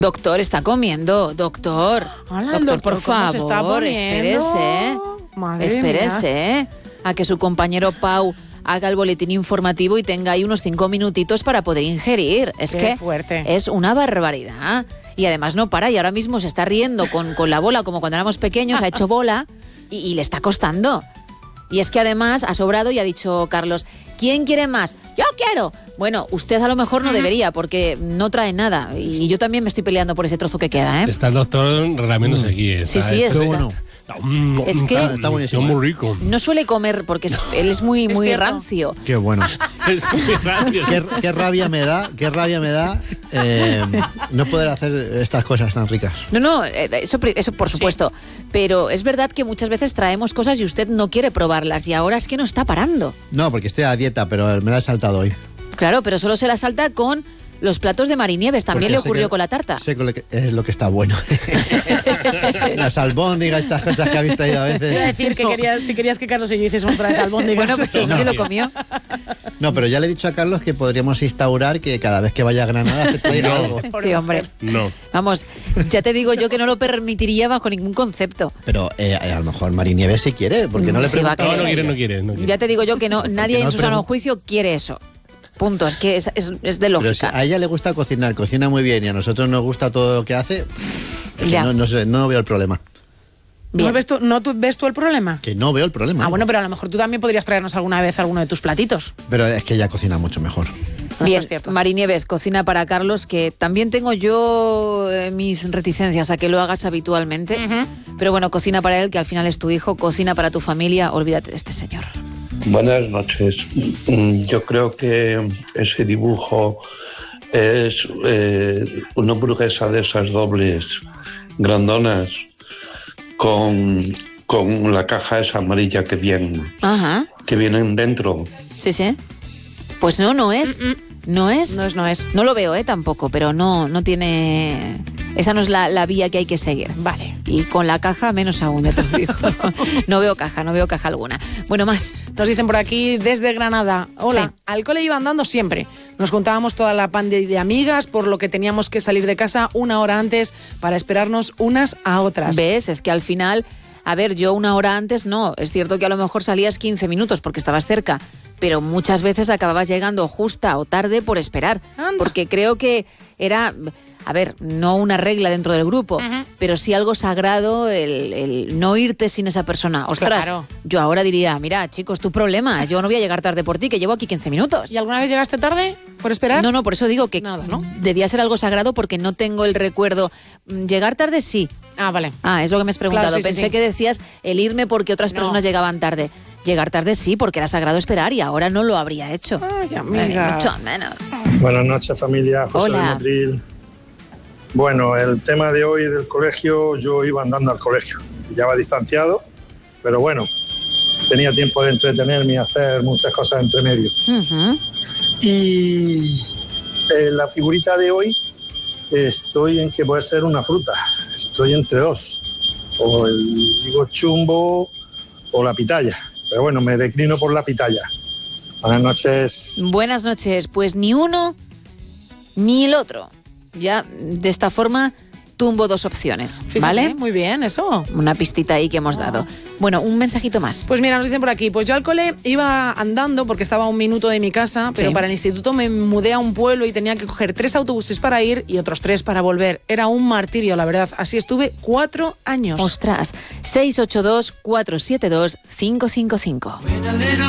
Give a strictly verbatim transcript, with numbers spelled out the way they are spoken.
Doctor, está comiendo, doctor. Hola, doctor, doctor, por ¿cómo se está favor, poniendo? espérese. Madre espérese mía. a que su compañero Pau haga el boletín informativo y tenga ahí unos cinco minutitos para poder ingerir. Es Qué que fuerte. es una barbaridad. Y además no para, y ahora mismo se está riendo con, con la bola, como cuando éramos pequeños, ha hecho bola y, y le está costando. Y es que además ha sobrado y ha dicho Carlos, ¿quién quiere más? ¡Yo quiero! Bueno, usted a lo mejor no debería porque no trae nada. Y yo también me estoy peleando por ese trozo que queda, ¿eh? Está el doctor relamiéndose aquí. Sí, está sí, hecho- es- bueno. Es que Está, está buenísimo. Está muy rico. no suele comer porque es- él es muy, Es muy cierto. rancio. Qué bueno. Es muy rápido. Qué, qué rabia me da, qué rabia me da eh, no poder hacer estas cosas tan ricas. No, no, eh, eso, pri- eso por supuesto. Pero es verdad que muchas veces traemos cosas y usted no quiere probarlas y ahora es que no está parando. No, porque estoy a dieta, pero me la he saltado hoy. Claro, pero solo se la salta con los platos de Marinieves. También Porque le sé ocurrió que- con la tarta. Sé que lo que- es lo que está bueno. Las albóndigas, estas cosas que habéis traído a Iba a veces. decir que querías, si querías que Carlos y yo hiciésemos otra vez albóndigas. Bueno, pero eso sí lo comió. No, pero ya le he dicho a Carlos que podríamos instaurar que cada vez que vaya a Granada se traiga algo. Sí, hombre. No. Vamos, ya te digo yo que no lo permitiría bajo ningún concepto. Pero eh, a lo mejor Marinieves si quiere, porque no le Sí, va a preguntaba. No, no querer. quiere, no quiere. No quiere. Ya te digo yo que no, nadie no en su sano pregun- juicio quiere eso. Punto. Es que es, es- es de Pero si lógica. a ella le gusta cocinar, cocina muy bien y a nosotros nos gusta todo lo que hace, pff, es que Ya. no, no sé, no veo el problema. Bien. ¿No ves tú, no tú- ves tú el problema? Que no veo el problema. Ah, bueno, pero a lo mejor tú también podrías traernos alguna vez alguno de tus platitos. Pero es que ella cocina mucho mejor. Eso Bien, es cierto. Marinieves, cocina para Carlos, que también tengo yo eh, mis reticencias a que lo hagas habitualmente. Pero bueno, cocina para él, que al final es tu hijo, cocina para tu familia, olvídate de este señor. Buenas noches. Mm, Yo creo que ese dibujo es eh, una hamburguesa de esas dobles grandonas con, con la caja esa amarilla que vienen, Ajá, que vienen dentro. sí, sí. Pues no, no es. No es. No es, no es. No lo veo, ¿eh? Tampoco, pero no, no tiene... Esa no es la, la vía que hay que seguir. Vale. Y con la caja menos aún, ya te lo digo. No veo caja, no veo caja alguna. Bueno, más. Nos dicen por aquí desde Granada. Hola, Sí. al cole iba andando siempre. Nos contábamos toda la pandilla de amigas, por lo que teníamos que salir de casa una hora antes para esperarnos unas a otras. ¿Ves? Es que al final, a ver, yo una hora antes no. Es cierto que a lo mejor salías quince minutos porque estabas cerca, pero muchas veces acababas llegando justa o tarde por esperar. Anda. Porque creo que era... A ver, no una regla dentro del grupo, pero sí algo sagrado el, el no irte sin esa persona. Ostras, Claro. yo ahora diría, mira, chicos, tu problema, yo no voy a llegar tarde por ti, que llevo aquí quince minutos. ¿Y alguna vez llegaste tarde por esperar? No, no, por eso digo que Nada, ¿no? debía ser algo sagrado porque no tengo el recuerdo. Mm, Llegar tarde sí. Ah, vale. Ah, es lo que me has preguntado. Claro, sí, sí, Pensé sí. que decías el irme porque otras No. personas llegaban tarde. Llegar tarde sí, porque era sagrado esperar y ahora no lo habría hecho. Ay, amiga. Mucho menos. Buenas noches, familia. José Hola. de Motril. Bueno, el tema de hoy del colegio, yo iba andando al colegio. Ya va distanciado, pero bueno, tenía tiempo de entretenerme y hacer muchas cosas entre medio. Ujú. Y eh, la figurita de hoy, estoy en que puede ser una fruta. Estoy entre dos. O el higo chumbo o la pitaya. Pero bueno, me declino por la pitaya. Buenas noches. Buenas noches. Pues ni uno ni el otro. Ya de esta forma tumbo dos opciones, Fíjate, ¿vale? Muy bien, eso. Una pistita ahí que hemos dado. Bueno, un mensajito más. Pues mira, nos dicen por aquí, pues yo al cole iba andando porque estaba a un minuto de mi casa, pero Sí. para el instituto me mudé a un pueblo y tenía que coger tres autobuses para ir y otros tres para volver. Era un martirio, la verdad. Así estuve cuatro años. Ostras, seis ocho dos, cuatro siete dos, cinco cinco cinco.